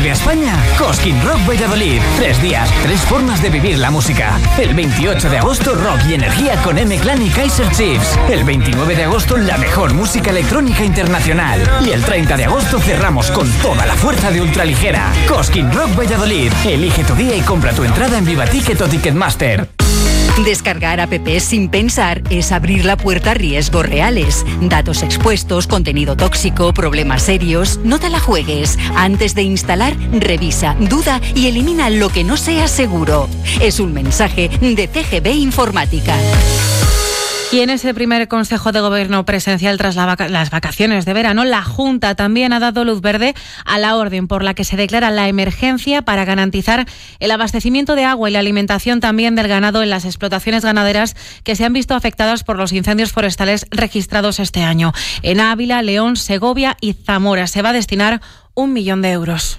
vuelve a España, Cosquín Rock Valladolid. 3 días, 3 formas de vivir la música. El 28 de agosto, rock y energía con M-Clan y Kaiser Chiefs. El 29 de agosto, la mejor música electrónica internacional. Y el 30 de agosto cerramos con toda la fuerza de Ultraligera. Cosquín Rock Valladolid. Elige tu día y compra tu entrada en Vivaticket o Ticketmaster. Descargar apps sin pensar es abrir la puerta a riesgos reales. Datos expuestos, contenido tóxico, problemas serios. No te la juegues. Antes de instalar, revisa, duda y elimina lo que no sea seguro. Es un mensaje de CGB Informática. Y en ese primer Consejo de Gobierno presencial tras las vacaciones de verano, la Junta también ha dado luz verde a la orden por la que se declara la emergencia para garantizar el abastecimiento de agua y la alimentación también del ganado en las explotaciones ganaderas que se han visto afectadas por los incendios forestales registrados este año. En Ávila, León, Segovia y Zamora se va a destinar 1 millón de euros.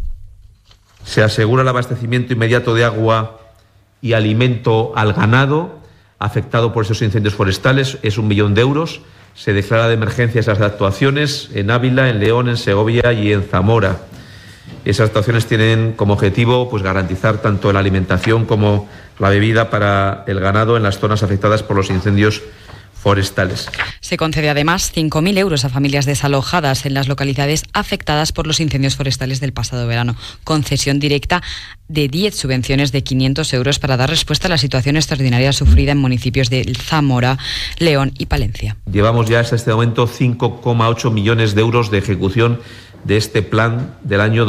Se asegura el abastecimiento inmediato de agua y alimento al ganado afectado por esos incendios forestales, es 1 millón de euros. Se declara de emergencia esas actuaciones en Ávila, en León, en Segovia y en Zamora. Esas actuaciones tienen como objetivo garantizar tanto la alimentación como la bebida para el ganado en las zonas afectadas por los incendios forestales. Se concede además 5.000 euros a familias desalojadas en las localidades afectadas por los incendios forestales del pasado verano. Concesión directa de 10 subvenciones de 500 euros para dar respuesta a la situación extraordinaria sufrida en municipios de Zamora, León y Palencia. Llevamos ya hasta este momento 5,8 millones de euros de ejecución de este plan del año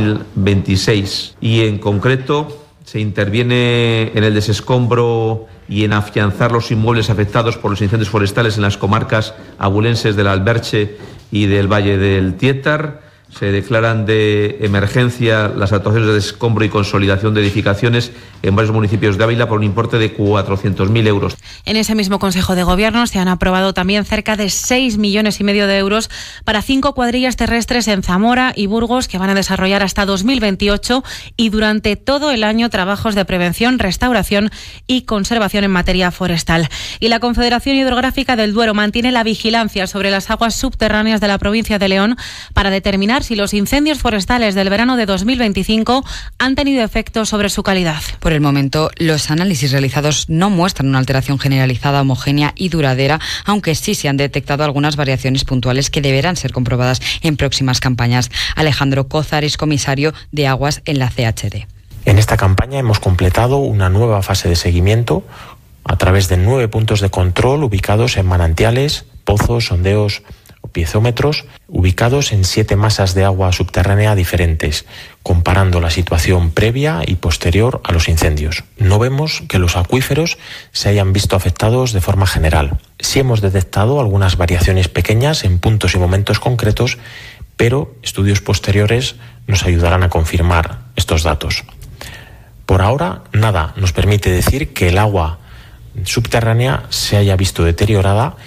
2026 y en concreto se interviene en el desescombro y en afianzar los inmuebles afectados por los incendios forestales en las comarcas abulenses del Alberche y del Valle del Tiétar. Se declaran de emergencia las actuaciones de desescombro y consolidación de edificaciones en varios municipios de Ávila por un importe de 400.000 euros. En ese mismo Consejo de Gobierno se han aprobado también cerca de 6,5 millones de euros para 5 cuadrillas terrestres en Zamora y Burgos que van a desarrollar hasta 2028 y durante todo el año trabajos de prevención, restauración y conservación en materia forestal. Y la Confederación Hidrográfica del Duero mantiene la vigilancia sobre las aguas subterráneas de la provincia de León para determinar si los incendios forestales del verano de 2025 han tenido efecto sobre su calidad. Por el momento, los análisis realizados no muestran una alteración generalizada, homogénea y duradera, aunque sí se han detectado algunas variaciones puntuales que deberán ser comprobadas en próximas campañas. Alejandro Cózar es comisario de aguas en la CHD. En esta campaña hemos completado una nueva fase de seguimiento a través de 9 puntos de control ubicados en manantiales, pozos, sondeos, piezómetros ubicados en 7 masas de agua subterránea diferentes, comparando la situación previa y posterior a los incendios. No vemos que los acuíferos se hayan visto afectados de forma general. Sí hemos detectado algunas variaciones pequeñas en puntos y momentos concretos, pero estudios posteriores nos ayudarán a confirmar estos datos. Por ahora, nada nos permite decir que el agua subterránea se haya visto deteriorada.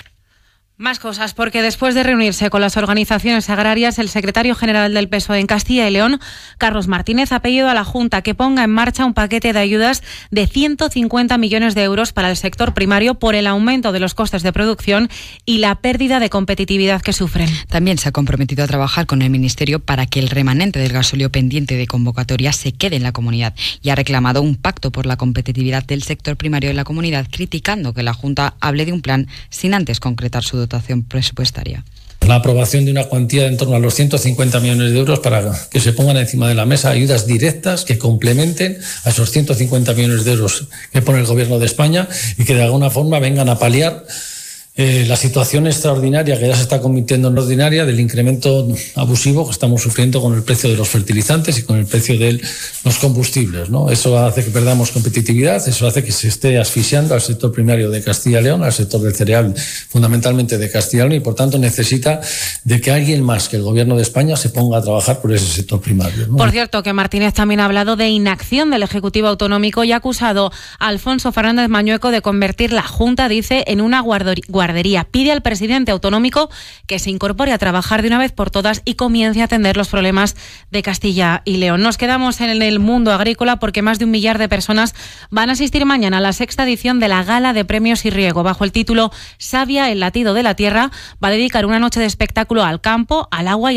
Más cosas, porque después de reunirse con las organizaciones agrarias, el secretario general del PSOE en Castilla y León, Carlos Martínez, ha pedido a la Junta que ponga en marcha un paquete de ayudas de 150 millones de euros para el sector primario por el aumento de los costes de producción y la pérdida de competitividad que sufren. También se ha comprometido a trabajar con el Ministerio para que el remanente del gasóleo pendiente de convocatoria se quede en la comunidad y ha reclamado un pacto por la competitividad del sector primario en la comunidad, criticando que la Junta hable de un plan sin antes concretar su dotación presupuestaria. La aprobación de una cuantía de en torno a los 150 millones de euros para que se pongan encima de la mesa ayudas directas que complementen a esos 150 millones de euros que pone el Gobierno de España y que de alguna forma vengan a paliar la situación extraordinaria que ya se está convirtiendo en ordinaria del incremento abusivo que estamos sufriendo con el precio de los fertilizantes y con el precio de los combustibles, ¿no? Eso hace que perdamos competitividad, eso hace que se esté asfixiando al sector primario de Castilla y León, al sector del cereal fundamentalmente de Castilla y León y por tanto necesita de que alguien más que el Gobierno de España se ponga a trabajar por ese sector primario, ¿no? Por cierto, que Martínez también ha hablado de inacción del Ejecutivo Autonómico y ha acusado a Alfonso Fernández Mañueco de convertir la Junta, dice, en una guardería. Pide al presidente autonómico que se incorpore a trabajar de una vez por todas y comience a atender los problemas de Castilla y León. Nos quedamos en el mundo agrícola porque más de 1 millar de personas van a asistir mañana a la 6ª edición de la Gala de Premios y Riego. Bajo el título Savia, el latido de la tierra, va a dedicar una noche de espectáculo al campo, al agua y